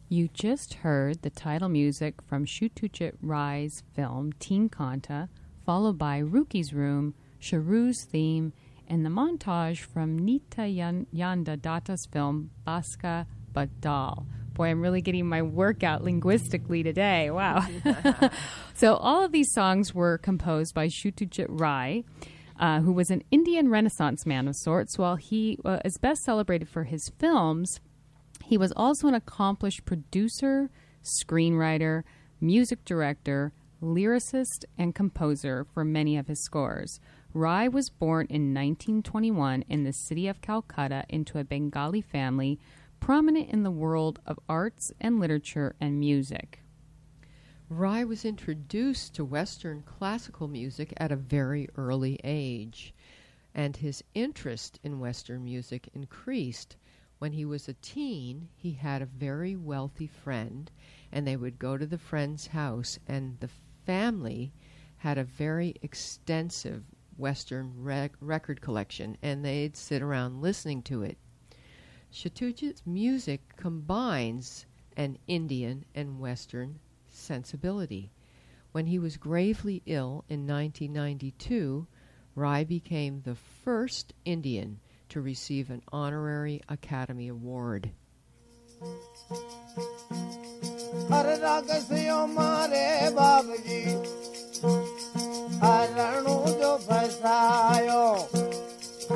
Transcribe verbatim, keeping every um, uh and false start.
You just heard the title music from Satyajit Rai's film Teen Kanta, followed by Ruki's Room, Sharu's theme, and the montage from Nityananda Datta's film Baska Badal. Boy, I'm really getting my workout linguistically today. Wow. So all of these songs were composed by Satyajit Ray, uh, who was an Indian Renaissance man of sorts. While he uh, is best celebrated for his films, he was also an accomplished producer, screenwriter, music director, lyricist, and composer for many of his scores. Rai was born in nineteen twenty-one in the city of Calcutta into a Bengali family prominent in the world of arts and literature and music. Rai was introduced to Western classical music at a very early age, and his interest in Western music increased. When he was a teen, he had a very wealthy friend, and they would go to the friend's house, and the family had a very extensive Western rec- record collection, and they'd sit around listening to it. Satyajit's music combines an Indian and Western sensibility. When he was gravely ill in nineteen ninety-two, Rai became the first Indian to receive an honorary Academy Award.